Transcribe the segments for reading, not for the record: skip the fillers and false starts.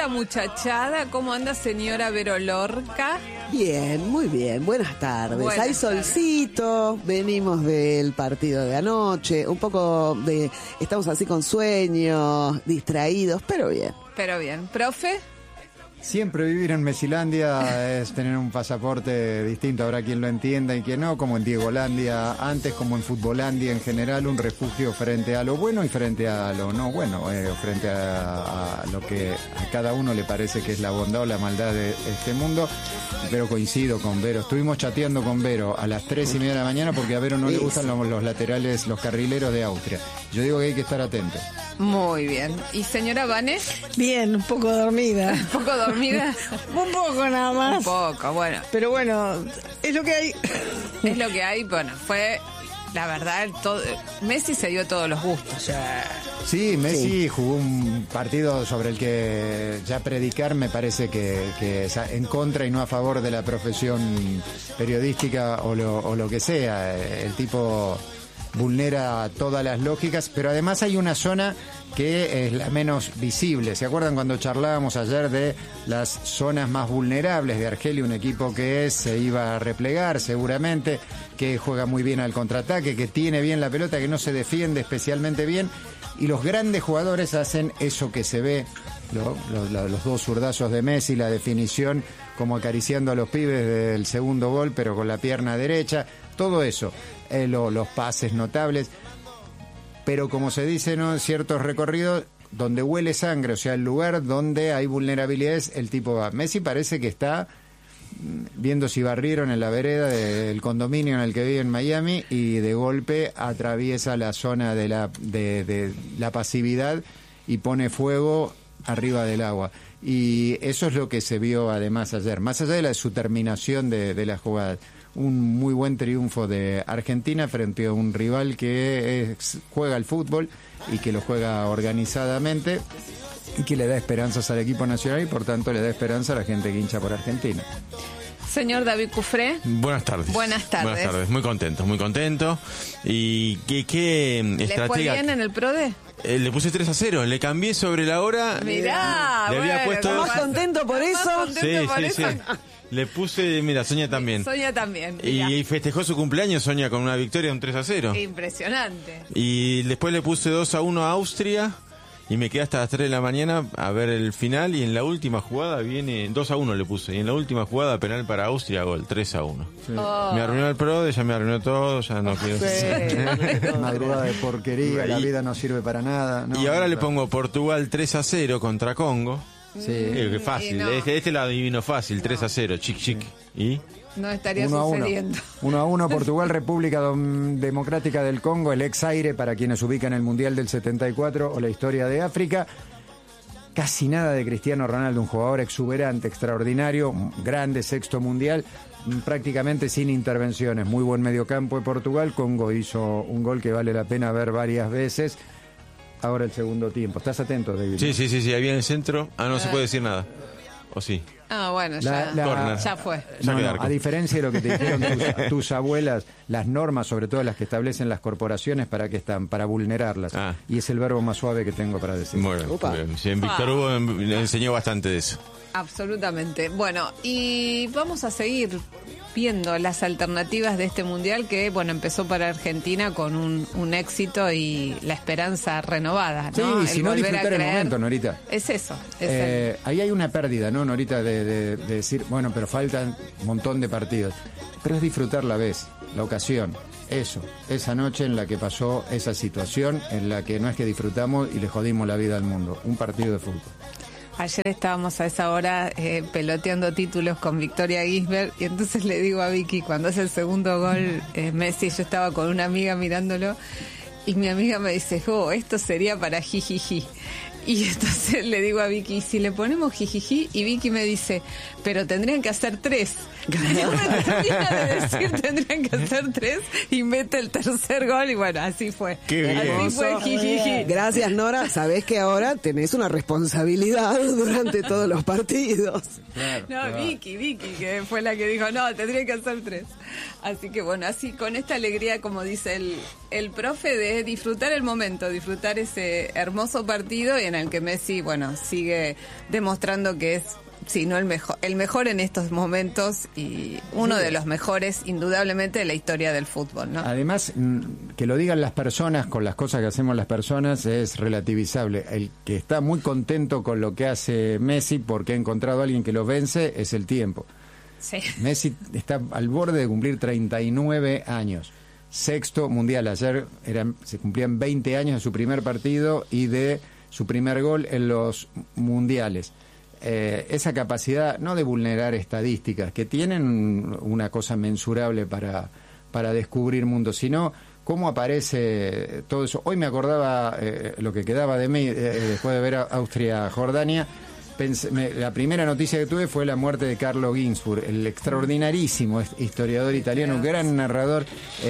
esta muchachada? ¿Cómo anda señora Vero Lorca? Bien, muy bien. Buenas tardes. Buenas Hay solcito, venimos del partido de anoche, estamos así con sueños, distraídos, pero bien. Pero bien. ¿Profe? Siempre vivir en Mesilandia es tener un pasaporte distinto, habrá quien lo entienda y quien no, como en Diegolandia antes, como en Futbolandia en general, un refugio frente a lo bueno y frente a lo no bueno, frente a lo que a cada uno le parece que es la bondad o la maldad de este mundo. Pero coincido con Vero, estuvimos chateando con Vero a las 3:30 de la mañana porque a Vero no le gustan los laterales, los carrileros de Austria. Yo digo que hay que estar atento. Muy bien. ¿Y señora Vanes? Bien, un poco dormida. ¿Un poco dormida? Un poco nada más. Un poco, bueno. Pero bueno, es lo que hay. Es lo que hay, bueno, fue... La verdad, Messi se dio todos los gustos. Sí, Messi jugó un partido sobre el que ya predicar me parece que es en contra y no a favor de la profesión periodística o lo que sea. El tipo vulnera todas las lógicas, pero además hay una zona que es la menos visible. ¿Se acuerdan cuando charlábamos ayer de las zonas más vulnerables de Argelia? Un equipo que se iba a replegar seguramente, que juega muy bien al contraataque, que tiene bien la pelota, que no se defiende especialmente bien. Y los grandes jugadores hacen eso que se ve, los dos zurdazos de Messi, la definición como acariciando a los pibes del segundo gol, pero con la pierna derecha, todo eso, los pases notables. Pero como se dice, ¿no?, en ciertos recorridos donde huele sangre, o sea, el lugar donde hay vulnerabilidades, el tipo va. Messi parece que está viendo si barrieron en la vereda del condominio en el que vive en Miami y de golpe atraviesa la zona de la pasividad y pone fuego arriba del agua. Y eso es lo que se vio además ayer, más allá de su terminación de la jugada. Un muy buen triunfo de Argentina frente a un rival que juega al fútbol y que lo juega organizadamente y que le da esperanzas al equipo nacional y por tanto le da esperanza a la gente que hincha por Argentina. Señor David Cufré. Buenas tardes. Buenas tardes. Buenas tardes. Muy contento. ¿Y qué estratega? ¿Le fue bien en el PRODE? Le puse 3-0, le cambié sobre la hora. Mirá, le había puesto... ¿Estás contento por eso? Sí. Le puse, mira, Sonia también. Sonia también. Mirá. Y festejó su cumpleaños, Sonia, con una victoria, un 3-0. Impresionante. Y después le puse 2-1 a Austria. Y me quedé hasta las 3 de la mañana a ver el final y en la última jugada viene 2-1 le puse y en la última jugada penal para Austria gol 3-1. Sí. Oh. Me arruinó el PRODE, ya me arruinó todo, ya no quiero. Madrugada de porquería, la vida no sirve para nada. Y ahora le pongo Portugal 3-0 contra Congo. Sí. Que fácil, no. este lo adivino fácil, 3-0, chic. ¿Y? No estaría 1-1. sucediendo. 1-1 Portugal, República Democrática del Congo, el ex Zaire para quienes ubican el Mundial del 74 o la historia de África. Casi nada de Cristiano Ronaldo, un jugador exuberante, extraordinario, grande, sexto mundial, prácticamente sin intervenciones. Muy buen mediocampo de Portugal. Congo hizo un gol que vale la pena ver varias veces. Ahora el segundo tiempo. ¿Estás atento, David? Sí, ahí viene el centro. No se puede decir nada. ¿O sí? Ah, bueno, ya fue. A diferencia de lo que te dijeron tus abuelas, las normas, sobre todo las que establecen las corporaciones, ¿para qué están? Para vulnerarlas. Y es el verbo más suave que tengo para decir. Muy bien. Sí, Víctor Hugo me enseñó bastante de eso. Absolutamente. Bueno, y vamos a seguir viendo las alternativas de este mundial que, bueno, empezó para Argentina con un éxito y la esperanza renovada, ¿no? Sí, si no disfrutar el momento, Norita. Es eso. Ahí hay una pérdida, ¿no, Norita? De decir, bueno, pero faltan un montón de partidos. Pero es disfrutar la vez, la ocasión. Eso, esa noche en la que pasó esa situación, en la que no es que disfrutamos y le jodimos la vida al mundo. Un partido de fútbol. Ayer estábamos a esa hora peloteando títulos con Victoria Gisbert y entonces le digo a Vicky, cuando hace el segundo gol Messi, yo estaba con una amiga mirándolo y mi amiga me dice, esto sería para jijiji. Y entonces le digo a Vicky, si le ponemos jijiji, y Vicky me dice, pero tendrían que hacer 3. No me termina de decir, tendrían que hacer 3 y mete el tercer gol y bueno, así fue. Qué bien. Así fue jijiji. Gracias, Nora. Sabés que ahora tenés una responsabilidad durante todos los partidos. Claro. Vicky, que fue la que dijo, tendría que hacer 3. Así que bueno, así con esta alegría, como dice el profe, de disfrutar el momento, disfrutar ese hermoso partido y en el que Messi, bueno, sigue demostrando que es, si no el mejor en estos momentos y uno de los mejores, indudablemente, de la historia del fútbol, ¿no? Además, que lo digan las personas con las cosas que hacemos las personas es relativizable. El que está muy contento con lo que hace Messi porque ha encontrado a alguien que lo vence es el tiempo. Sí. Messi está al borde de cumplir 39 años. Sexto mundial. Ayer se cumplían 20 años de su primer partido y de su primer gol en los mundiales. Esa capacidad, no de vulnerar estadísticas, que tienen una cosa mensurable para descubrir mundos, sino cómo aparece todo eso. Hoy me acordaba lo que quedaba de mí después de ver a Austria-Jordania. La primera noticia que tuve fue la muerte de Carlo Ginzburg, el extraordinarísimo historiador italiano, gran narrador,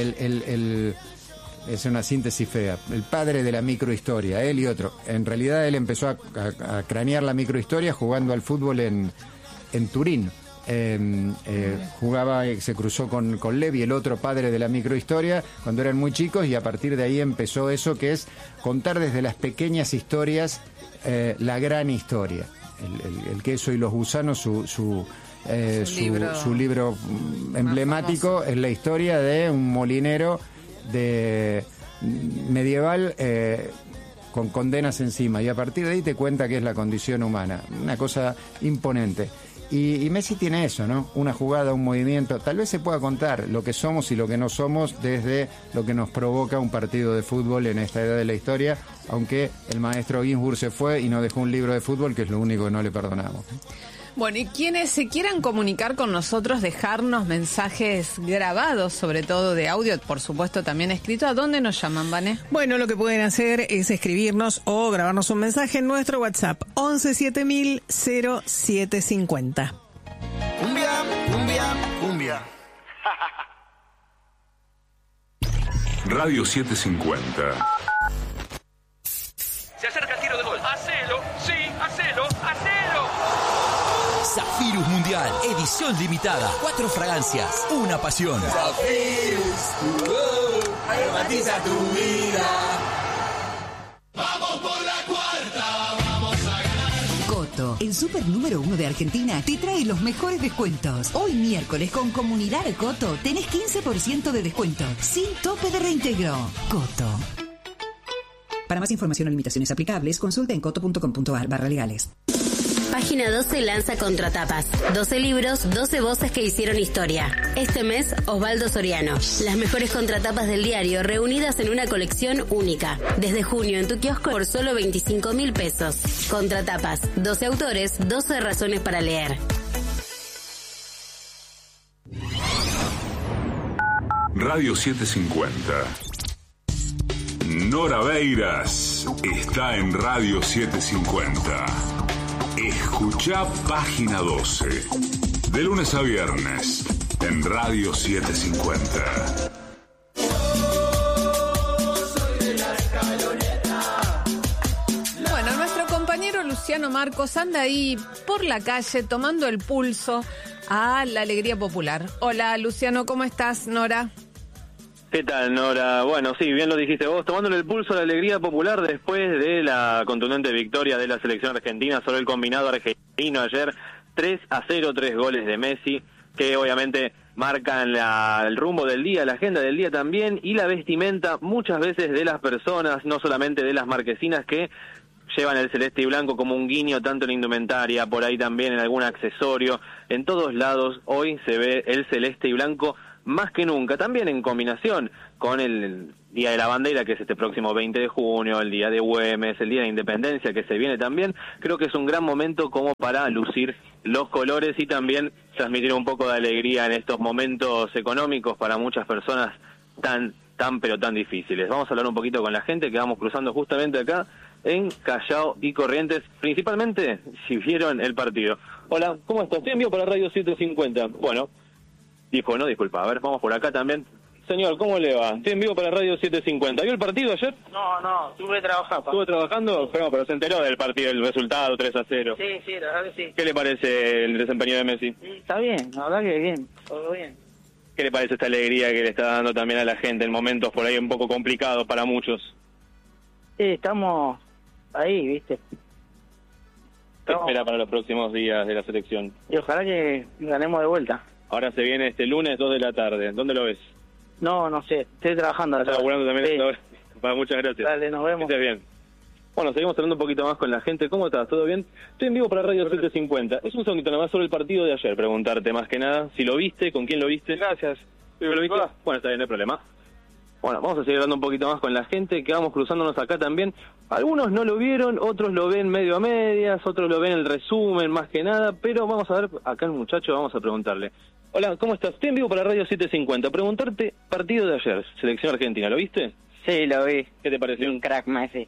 es una síntesis fea, el padre de la microhistoria, él y otro. En realidad él empezó a cranear la microhistoria jugando al fútbol en Turín. Jugaba, se cruzó con Levi, el otro padre de la microhistoria, cuando eran muy chicos, y a partir de ahí empezó eso que es contar desde las pequeñas historias la gran historia. El queso y los gusanos, su libro emblemático es la historia de un molinero medieval con condenas encima, y a partir de ahí te cuenta que es la condición humana, una cosa imponente. Y Messi tiene eso, ¿no? Una jugada, un movimiento. Tal vez se pueda contar lo que somos y lo que no somos desde lo que nos provoca un partido de fútbol en esta edad de la historia, aunque el maestro Ginzburg se fue y no dejó un libro de fútbol, que es lo único que no le perdonamos. Bueno, y quienes se quieran comunicar con nosotros, dejarnos mensajes grabados, sobre todo de audio, por supuesto también escrito, ¿a dónde nos llaman, Vané? Bueno, lo que pueden hacer es escribirnos o grabarnos un mensaje en nuestro WhatsApp 11700750. Cumbia, cumbia, cumbia. Radio 750. Se acerca el tiro de gol. ¡Hacelo! ¡Sí! ¡Hacelo! ¡Hacelo! Zafirus Mundial, edición limitada. 4 fragancias, una pasión. Zafirus, aromatiza tu vida. Vamos por la cuarta, vamos a ganar. Coto, el super número 1 de Argentina, te trae los mejores descuentos. Hoy miércoles con Comunidad Coto tenés 15% de descuento, sin tope de reintegro. Coto. Para más información o limitaciones aplicables, consulta en coto.com.ar/legales. Página 12 lanza Contratapas. 12 libros, 12 voces que hicieron historia. Este mes, Osvaldo Soriano. Las mejores contratapas del diario reunidas en una colección única. Desde junio en tu kiosco por solo 25.000 pesos. Contratapas. 12 autores, 12 razones para leer. Radio 750. Nora Beiras está en Radio 750. Escuchá Página 12. De lunes a viernes en Radio 750. Bueno, nuestro compañero Luciano Marcos anda ahí por la calle tomando el pulso a la alegría popular. Hola, Luciano, ¿cómo estás? Nora. ¿Qué tal, Nora? Bueno, sí, bien lo dijiste vos, tomándole el pulso a la alegría popular después de la contundente victoria de la selección argentina sobre el combinado argentino ayer, 3-0, 3 goles de Messi, que obviamente marcan el rumbo del día, la agenda del día también, y la vestimenta muchas veces de las personas, no solamente de las marquesinas que llevan el celeste y blanco como un guiño tanto en indumentaria, por ahí también en algún accesorio, en todos lados hoy se ve el celeste y blanco más que nunca, también en combinación con el Día de la Bandera, que es este próximo 20 de junio, el Día de Güemes, el Día de la Independencia, que se viene también. Creo que es un gran momento como para lucir los colores y también transmitir un poco de alegría en estos momentos económicos para muchas personas tan pero tan difíciles. Vamos a hablar un poquito con la gente que vamos cruzando justamente acá en Callao y Corrientes, principalmente si vieron el partido. Hola, ¿cómo estás? Estoy en vivo para Radio 750. Bueno, no, disculpa. A ver, vamos por acá también. Señor, ¿cómo le va? Estoy en vivo para Radio 750. ¿Vio el partido ayer? No, estuve trabajando. ¿Estuvo trabajando? Pero se enteró del partido, del resultado, 3-0. Sí, la verdad que sí. ¿Qué le parece el desempeño de Messi? Sí, está bien, la verdad que bien, todo bien. ¿Qué le parece esta alegría que le está dando también a la gente en momentos por ahí un poco complicados para muchos? Sí, estamos ahí, ¿viste? ¿Qué espera para los próximos días de la selección? Y ojalá que ganemos de vuelta. Ahora se viene este lunes 2 de la tarde. ¿Dónde lo ves? No sé, estoy trabajando. ¿Estás laburando también? Sí. Muchas gracias. Dale, nos vemos. Que estés bien. Bueno, seguimos hablando un poquito más con la gente. ¿Cómo estás? ¿Todo bien? Estoy en vivo para Radio 750. Es un segundito nada más sobre el partido de ayer. Preguntarte más que nada si lo viste, con quién lo viste. Gracias. ¿Lo viste? Bueno, está bien, no hay problema. Bueno, vamos a seguir hablando un poquito más con la gente, que vamos cruzándonos acá también. Algunos no lo vieron, otros lo ven medio a medias, otros lo ven el resumen más que nada, pero vamos a ver, acá el muchacho, vamos a preguntarle. Hola, ¿cómo estás? Estoy en vivo para Radio 750. Preguntarte, partido de ayer, Selección Argentina, ¿lo viste? Sí, lo vi. ¿Qué te pareció? Un crack, Messi.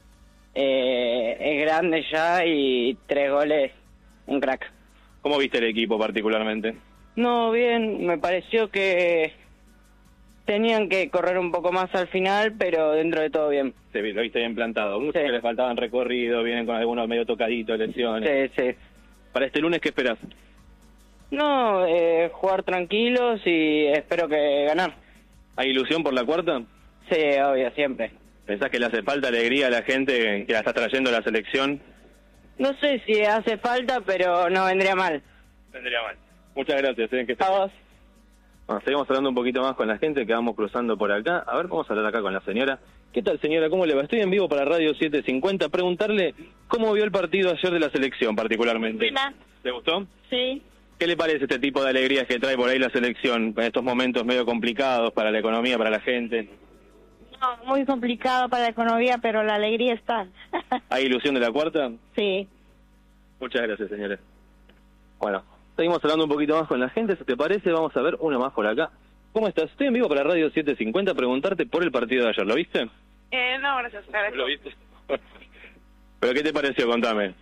Es grande ya y 3 goles, un crack. ¿Cómo viste el equipo particularmente? No, bien, me pareció que tenían que correr un poco más al final, pero dentro de todo bien. Sí, lo viste bien plantado. Muchos que les faltaban recorrido, vienen con algunos medio tocaditos, lesiones. Sí. ¿Para este lunes qué esperás? No, jugar tranquilos y espero que ganar. ¿Hay ilusión por la cuarta? Sí, obvio, siempre. ¿Pensás que le hace falta alegría a la gente que la está trayendo la selección? No sé si hace falta, pero no vendría mal. Vendría mal. Muchas gracias. A vos. Bueno, seguimos hablando un poquito más con la gente que vamos cruzando por acá. A ver, vamos a hablar acá con la señora. ¿Qué tal, señora? ¿Cómo le va? Estoy en vivo para Radio 750. Preguntarle cómo vio el partido ayer de la selección particularmente. Hola. ¿Le gustó? Sí. ¿Qué le parece este tipo de alegrías que trae por ahí la selección en estos momentos medio complicados para la economía, para la gente? No, muy complicado para la economía, pero la alegría está. ¿Hay ilusión de la cuarta? Sí. Muchas gracias, señores. Bueno, seguimos hablando un poquito más con la gente. Si te parece, vamos a ver uno más por acá. ¿Cómo estás? Estoy en vivo para Radio 750. Preguntarte por el partido de ayer. ¿Lo viste? No, gracias. ¿Lo viste? ¿Pero qué te pareció? Contame.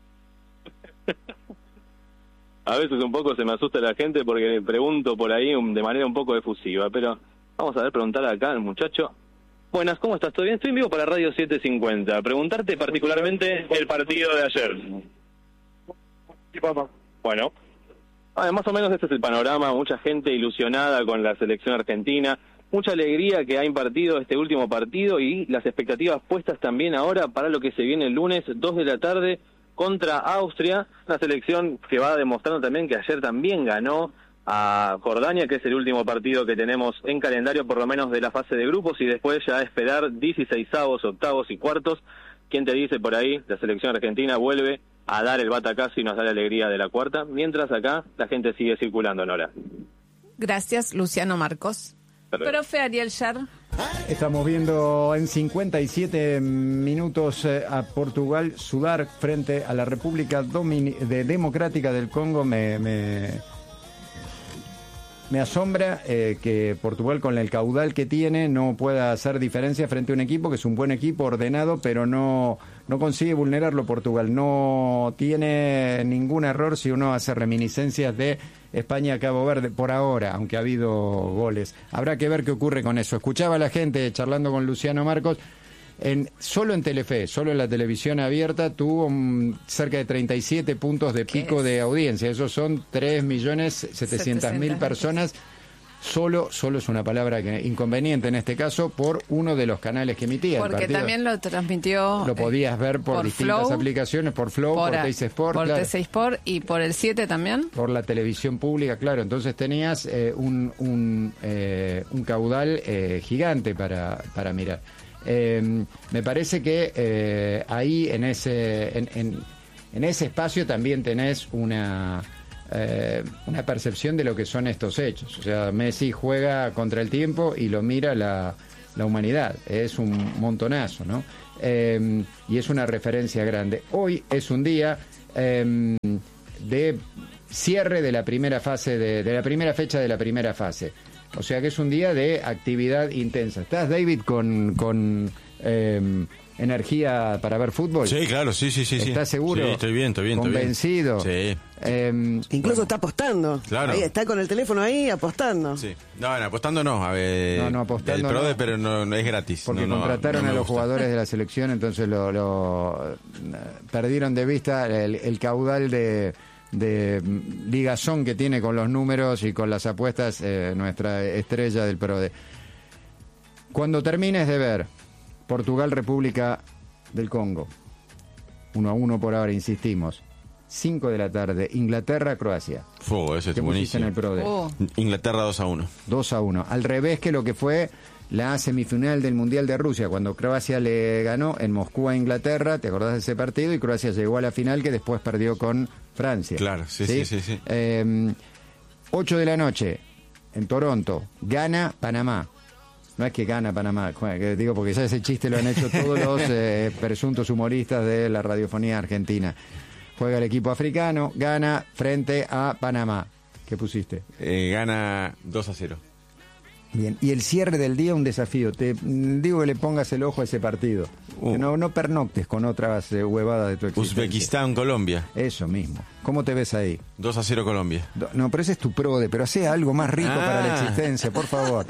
A veces un poco se me asusta la gente porque pregunto por ahí de manera un poco efusiva, pero vamos a ver, preguntarle acá al muchacho. Buenas, ¿cómo estás? ¿Todo bien? Estoy en vivo para Radio 750. Preguntarte particularmente el partido de ayer. Bueno, más o menos este es el panorama. Mucha gente ilusionada con la selección argentina. Mucha alegría que ha impartido este último partido y las expectativas puestas también ahora para lo que se viene el lunes, 2 de la tarde, contra Austria, una selección que va demostrando también que ayer también ganó a Jordania, que es el último partido que tenemos en calendario, por lo menos de la fase de grupos, y después ya esperar 16avos, octavos y cuartos. ¿Quién te dice por ahí? La selección argentina vuelve a dar el batacazo y nos da la alegría de la cuarta, mientras acá la gente sigue circulando, Nora. Gracias, Luciano Marcos. Profe Ariel Sher. Estamos viendo en 57 minutos a Portugal sudar frente a la República Democrática del Congo. Me asombra que Portugal, con el caudal que tiene, no pueda hacer diferencia frente a un equipo que es un buen equipo, ordenado, pero no consigue vulnerarlo. Portugal no tiene ningún error si uno hace reminiscencias de España-Cabo Verde, por ahora, aunque ha habido goles. Habrá que ver qué ocurre con eso. Escuchaba a la gente charlando con Luciano Marcos. Solo en Telefe, solo en la televisión abierta, tuvo cerca de 37 puntos de pico de audiencia. Esos son 3.700.000 personas. Solo es una palabra inconveniente en este caso, por uno de los canales que emitía. Porque también lo transmitió. Lo podías ver por distintas Flow, aplicaciones, por Flow, por Teis Sport. Por claro. Teis Sport y por el 7 también. Por la televisión pública, claro. Entonces tenías un caudal gigante para mirar. Me parece que ahí en ese espacio también tenés una percepción de lo que son estos hechos. O sea, Messi juega contra el tiempo y lo mira la humanidad. Es un montonazo, ¿no? Y es una referencia grande. Hoy es un día de cierre de la primera fase, de la primera fecha de la primera fase. O sea que es un día de actividad intensa. ¿Estás, David, con energía para ver fútbol? Sí, claro, sí. ¿Estás seguro? Sí, estoy bien. ¿Convencido? Sí. Incluso está apostando. Claro. Ahí está con el teléfono ahí apostando. Sí. No, apostando no. A ver, no, apostando el PRODE, no. pero no es gratis. Porque contrataron a los jugadores de la selección, entonces lo perdieron de vista el caudal de ligazón que tiene con los números y con las apuestas nuestra estrella del PRODE. Cuando termines de ver Portugal, República del Congo, 1-1 por ahora, insistimos, 5 de la tarde, Inglaterra, Croacia. Ese es ¿Qué pusiste en el PRODE? Inglaterra 2-1. 2-1. Al revés que lo que fue la semifinal del Mundial de Rusia, cuando Croacia le ganó en Moscú a Inglaterra, ¿te acordás de ese partido? Y Croacia llegó a la final, que después perdió con Francia. Claro, sí. 8 de la noche, en Toronto, gana Panamá. No es que gana Panamá, digo, porque ya ese chiste lo han hecho todos los presuntos humoristas de la radiofonía argentina. Juega el equipo africano, gana frente a Panamá. ¿Qué pusiste? Gana 2-0. Bien, y el cierre del día, un desafío. Te digo que le pongas el ojo a ese partido. Que no pernoctes con otras huevadas de tu existencia. Uzbekistán, Colombia. Eso mismo. ¿Cómo te ves ahí? 2-0 Colombia. No, pero ese es tu PRODE, pero hacé algo más rico para la existencia, por favor.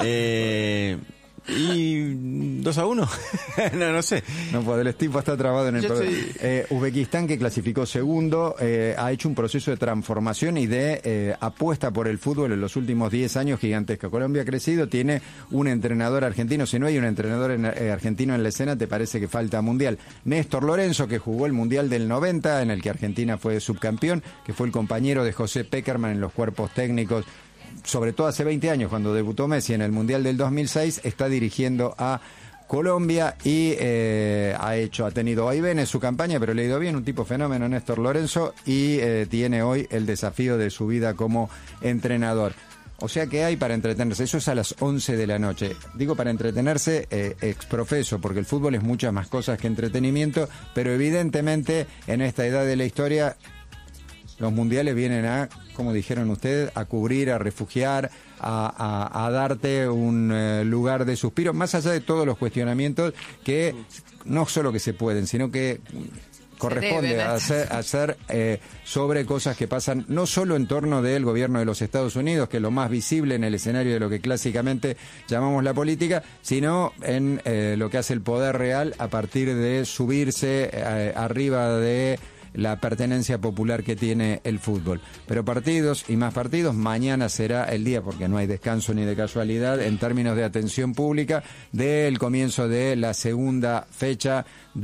¿Y 2-1? no sé. No puedo, el tipo está trabado en el PRODE. Uzbekistán, que clasificó segundo, ha hecho un proceso de transformación y de apuesta por el fútbol en los últimos 10 años gigantesca. Colombia ha crecido, tiene un entrenador argentino. Si no hay un entrenador argentino en la escena, te parece que falta mundial. Néstor Lorenzo, que jugó el Mundial del 90, en el que Argentina fue subcampeón, que fue el compañero de José Peckerman en los cuerpos técnicos, sobre todo hace 20 años, cuando debutó Messi en el Mundial del 2006, está dirigiendo a Colombia y ha tenido vaivenes su campaña, pero le ha ido bien, un tipo fenómeno, Néstor Lorenzo, y tiene hoy el desafío de su vida como entrenador. O sea que hay para entretenerse, eso es a las 11 de la noche. Digo para entretenerse exprofeso, porque el fútbol es muchas más cosas que entretenimiento, pero evidentemente en esta edad de la historia los mundiales vienen a, como dijeron ustedes, a cubrir, a refugiar, a darte un lugar de suspiro, más allá de todos los cuestionamientos que no solo que se pueden, sino que corresponde hacer sobre cosas que pasan no solo en torno del gobierno de los Estados Unidos, que es lo más visible en el escenario de lo que clásicamente llamamos la política, sino en lo que hace el poder real a partir de subirse arriba de la pertenencia popular que tiene el fútbol. Pero partidos y más partidos, mañana será el día, porque no hay descanso ni de casualidad, en términos de atención pública, del comienzo de la segunda fecha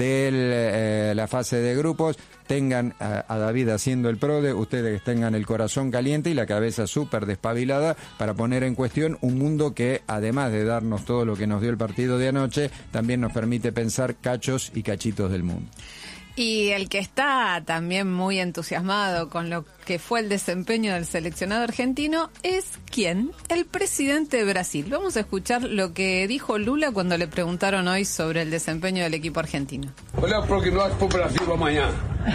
de la fase de grupos. Tengan a David haciendo el PRODE, ustedes tengan el corazón caliente y la cabeza súper despabilada para poner en cuestión un mundo que, además de darnos todo lo que nos dio el partido de anoche, también nos permite pensar cachos y cachitos del mundo. Y el que está también muy entusiasmado con lo que fue el desempeño del seleccionado argentino es ¿quién? El presidente de Brasil. Vamos a escuchar lo que dijo Lula cuando le preguntaron hoy sobre el desempeño del equipo argentino. Olha o prognóstico pro Brasil amanhã.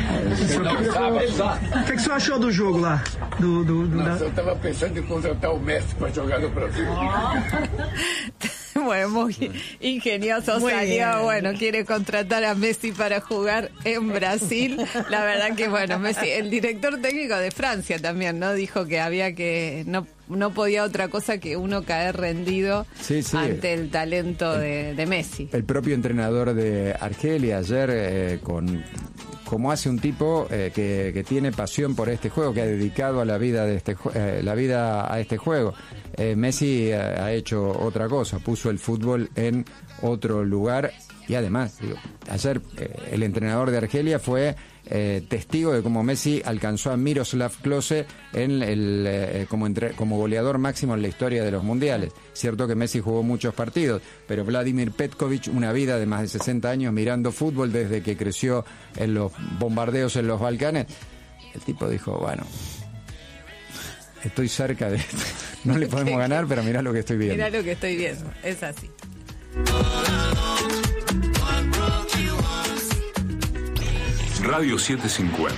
O que você achou do jogo lá? Nossa, eu estava pensando em contratar o Messi para jogar no Brasil. Bueno, muy ingenioso muy salió. Bien. Bueno, quiere contratar a Messi para jugar en Brasil. La verdad que, bueno, Messi, el director técnico de Francia también, ¿no? Dijo que había que... No podía otra cosa que uno caer rendido ante el talento de Messi. El propio entrenador de Argelia ayer, como hace un tipo que tiene pasión por este juego, que ha dedicado a la vida a este juego. Messi ha hecho otra cosa, puso el fútbol en otro lugar y además, ayer el entrenador de Argelia fue testigo de cómo Messi alcanzó a Miroslav Klose como goleador máximo en la historia de los mundiales. Cierto que Messi jugó muchos partidos, pero Vladimir Petkovic, una vida de más de 60 años mirando fútbol desde que creció en los bombardeos en los Balcanes, el tipo dijo, bueno, estoy cerca de esto. No le podemos ganar, pero mirá lo que estoy viendo. Mirá lo que estoy viendo, es así. Radio 750.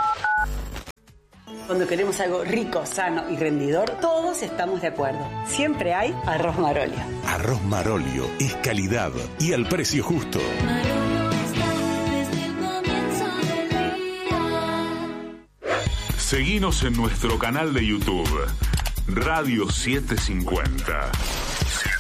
Cuando queremos algo rico, sano y rendidor, todos estamos de acuerdo. Siempre hay Arroz Marolio. Arroz Marolio es calidad y al precio justo. Seguinos en nuestro canal de YouTube, Radio 750.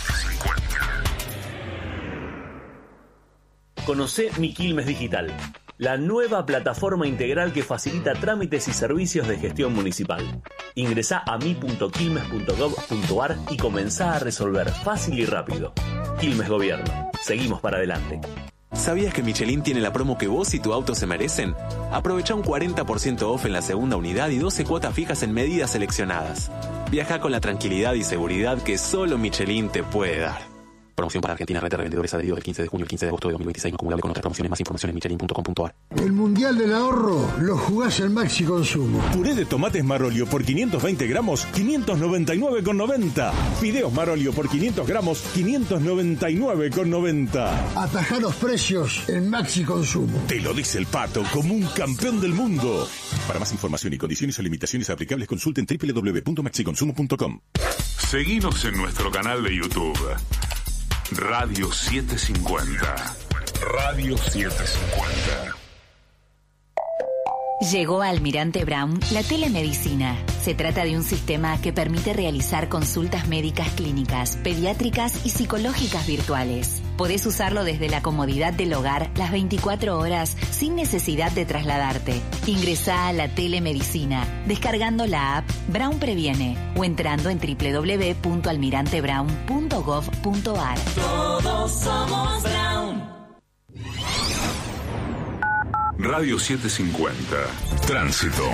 Conocé Mi Quilmes Digital. la nueva plataforma integral que facilita trámites y servicios de gestión municipal. Ingresá a mi.quilmes.gov.ar y comenzá a resolver fácil y rápido. Quilmes Gobierno. Seguimos para adelante. ¿Sabías que Michelin tiene la promo que vos y tu auto se merecen? Aprovecha un 40% off en la segunda unidad y 12 cuotas fijas en medidas seleccionadas. Viaja con la tranquilidad y seguridad que solo Michelin te puede dar. Promoción para Argentina, red de revendedores adheridos del 15 de junio al 15 de agosto de 2026, no acumulable con otras promociones. Más información en michelin.com.ar. El Mundial del Ahorro lo jugás en Maxi Consumo. Puré de tomates Marolio por 520 gramos, 599,90. Fideos Marolio por 500 gramos, 599,90. Atajá los precios en Maxi Consumo. Te lo dice el Pato como un campeón del mundo. Para más información y condiciones o limitaciones aplicables, consulten www.maxiconsumo.com. Seguinos en nuestro canal de YouTube. Radio 750. Radio 750. Llegó a Almirante Brown la telemedicina. Se trata de un sistema que permite realizar consultas médicas clínicas, pediátricas y psicológicas virtuales. Podés usarlo desde la comodidad del hogar las 24 horas sin necesidad de trasladarte. Ingresá a la telemedicina descargando la app Brown Previene o entrando en www.almirantebrown.gov.ar. Todos somos Brown. Radio 750. Tránsito.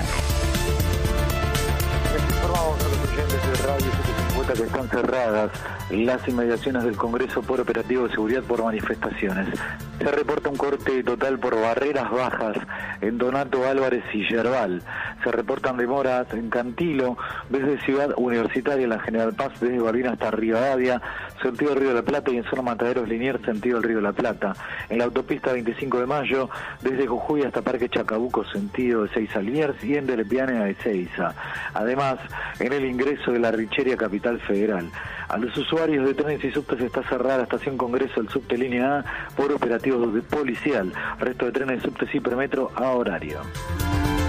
Les informamos a los oyentes de Radio 750 que están cerradas las inmediaciones del Congreso por operativo de seguridad por manifestaciones. Se reporta un corte total por barreras bajas en Donato Álvarez y Yerbal. Se reportan demoras en Cantilo, desde Ciudad Universitaria, en la General Paz, desde Balbina hasta Rivadavia, sentido Río de la Plata, y en zona Mataderos Liniers, sentido el Río de la Plata. En la autopista 25 de Mayo, desde Jujuy hasta Parque Chacabuco, sentido de Seiza Liniers, y en Delepiane a Ezeiza. Además, en el ingreso de la Richeria Capital Federal. A los usuarios de trenes y subtes está cerrada la estación Congreso del subte línea A por operativos policial. Resto de trenes, subtes y Hipermetro a horario.